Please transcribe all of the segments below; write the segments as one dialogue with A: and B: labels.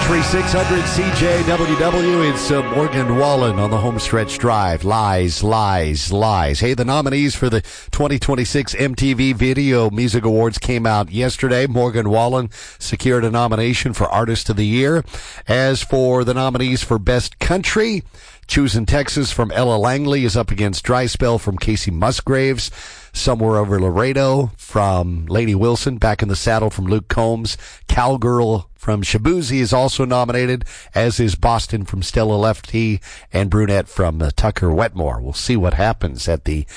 A: Country 600 CJWW. It's Morgan Wallen on the Homestretch Drive. Lies, lies, lies. Hey, the nominees for the 2026 MTV Video Music Awards came out yesterday. Morgan Wallen secured a nomination for Artist of the Year. As for the nominees for Best Country, Choosing Texas from Ella Langley is up against Dry Spell from Casey Musgraves. Somewhere Over Laredo from Lady Wilson. Back in the Saddle from Luke Combs. Cowgirl from Shabuzi is also nominated, as is Boston from Stella Lefty, and Brunette from Tucker Wetmore. We'll see what happens at the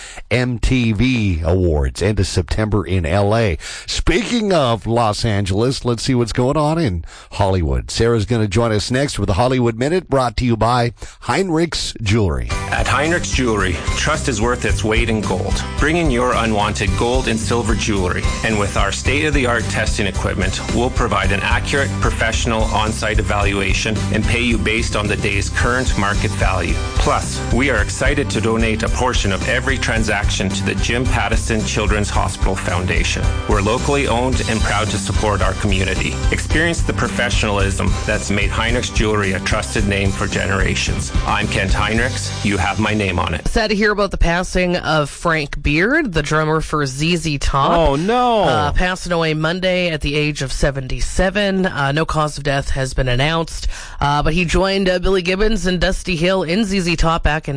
A: MTV Awards, end of September in L.A. Speaking of Los Angeles, let's see what's going on in Hollywood. Sarah's going to join us next with the Hollywood Minute, brought to you by Heinrich's Jewelry.
B: At Heinrich's Jewelry, trust is worth its weight in gold. Bring in your unwanted gold and silver jewelry, and with our state-of-the-art testing equipment, we'll provide an accurate, professional on-site evaluation and pay you based on the day's current market value. Plus, we are excited to donate a portion of every transaction to the Jim Pattison Children's Hospital Foundation. We're locally owned and proud to support our community. Experience the professionalism that's made Heinrich's Jewelry a trusted name for generations. I'm Kent Heinrichs. You have my name on it.
C: Sad to hear about the passing of Frank Beard, the drummer for ZZ Top.
A: Oh, no.
C: Passing away Monday at the age of 77. No cause of death has been announced, but he joined Billy Gibbons and Dusty Hill in ZZ Top back in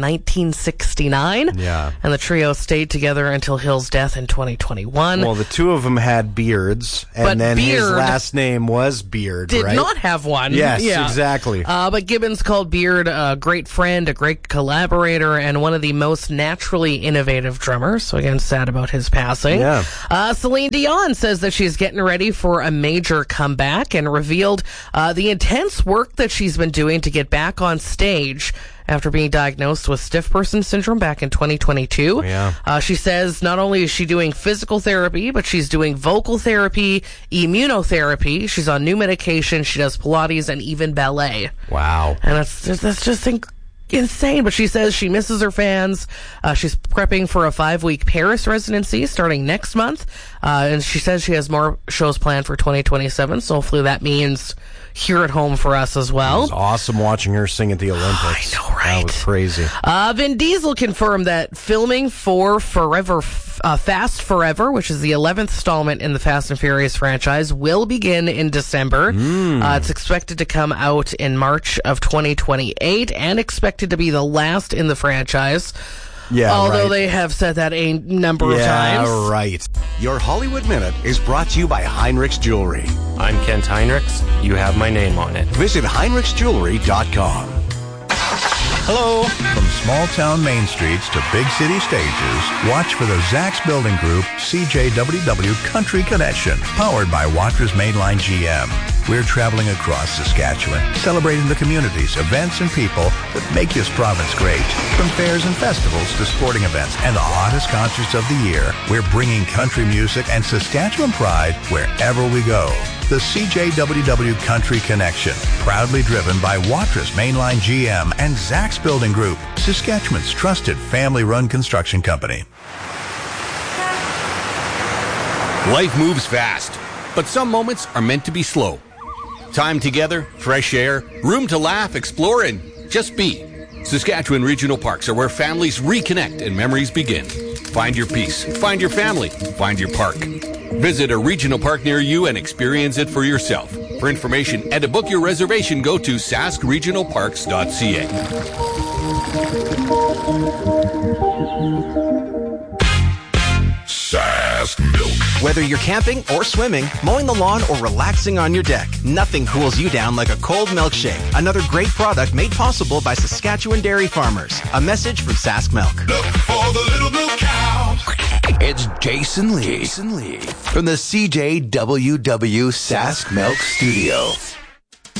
C: 1969.
D: Yeah.
C: And the trio stayed together until Hill's death in 2021.
D: Well, the two of them had beards, and
C: But
D: then his
C: Beard
D: last name was Beard,
C: did
D: right?
C: not have one.
D: Yes,
C: Yeah.
D: exactly.
C: But Gibbons called Beard a great friend, a great collaborator, and one of the most naturally innovative drummers. So again, sad about his passing.
D: Yeah.
C: Celine Dion says that she's getting ready for a major comeback and revealed the intense work that she's been doing to get back on stage after being diagnosed with stiff person syndrome back in 2022.
D: Yeah.
C: She says not only is she doing physical therapy, but she's doing vocal therapy, immunotherapy. She's on new medication. She does Pilates and even ballet.
D: Wow.
C: And that's just insane. But she says she misses her fans. She's prepping for a 5-week Paris residency starting next month. And she says she has more shows planned for 2027. So hopefully that means here at home for us as well.
D: It was awesome watching her sing at the Olympics.
C: I know, right?
D: That was crazy.
C: Vin Diesel confirmed that filming for Fast Forever, which is the 11th installment in the Fast and Furious franchise, will begin in December. It's expected to come out in March of 2028 and expected to be the last in the franchise.
D: Yeah,
C: Although
D: right.
C: they have said that a number of times.
D: Yeah, right.
E: Your Hollywood Minute is brought to you by Heinrich's Jewelry.
B: I'm Kent Heinrichs. You have my name on it.
E: Visit HeinrichsJewelry.com.
F: Hello. From small-town main streets to big city stages, watch for the Zax Building Group CJWW Country Connection, powered by Watra's Mainline GM. We're traveling across Saskatchewan, celebrating the communities, events, and people that make this province great. From fairs and festivals to sporting events and the hottest concerts of the year, we're bringing country music and Saskatchewan pride wherever we go. The CJWW Country Connection, proudly driven by Watra's Mainline GM and Zax Building Group, Saskatchewan's trusted family-run construction company.
G: Life moves fast, but some moments are meant to be slow. Time together, fresh air, room to laugh, explore, and just be. Saskatchewan Regional Parks are where families reconnect and memories begin. Find your peace, find your family, find your park. Visit a regional park near you and experience it for yourself. For information and to book your reservation, go to saskregionalparks.ca.
F: Sask Milk.
H: Whether you're camping or swimming, mowing the lawn, or relaxing on your deck, nothing cools you down like a cold milkshake. Another great product made possible by Saskatchewan dairy farmers. A message from Sask Milk.
F: Look for the little milk cow.
E: It's Jason Lee from the CJWW Sask Milk Studio.